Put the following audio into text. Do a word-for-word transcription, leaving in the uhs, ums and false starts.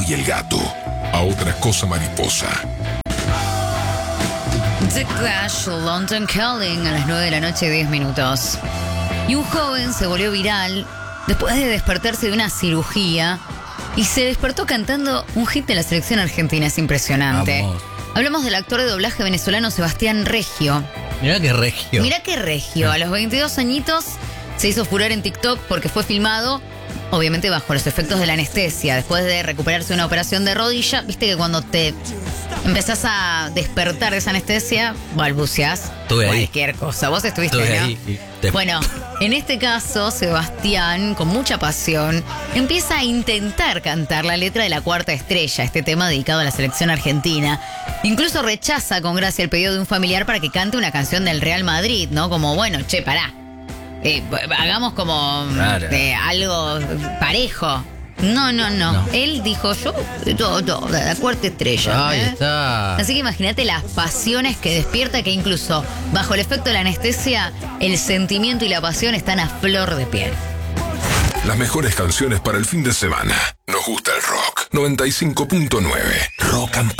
y el gato a otra cosa mariposa. The Clash, London Calling, a las nueve de la noche, diez minutos. Y un joven se volvió viral después de despertarse de una cirugía y se despertó cantando un hit de la selección argentina. Es impresionante. Vamos. Hablamos del actor de doblaje venezolano Sebastián Reggio. Mirá qué regio. Mirá qué Reggio. A los veintidós añitos se hizo furor en TikTok porque fue filmado, obviamente bajo los efectos de la anestesia, después de recuperarse de una operación de rodilla. Viste que cuando te empezás a despertar de esa anestesia, balbuceás Estuve ahí. cualquier cosa. Vos estuviste Estuve ¿no? ahí. y te- Bueno, en este caso, Sebastián, con mucha pasión, empieza a intentar cantar la letra de La Cuarta Estrella, este tema dedicado a la selección argentina. Incluso rechaza con gracia el pedido de un familiar para que cante una canción del Real Madrid, ¿no? Como, bueno, che, pará. Eh, hagamos como Claro. eh, algo parejo. No, no, no, No. Él dijo, yo, todo, todo, la Cuarta Estrella. Ahí ¿eh? está. Así que imagínate las pasiones que despierta, que incluso bajo el efecto de la anestesia, el sentimiento y la pasión están a flor de piel. Las mejores canciones para el fin de semana. Nos gusta el rock. noventa y cinco punto nueve. Rock and Pop.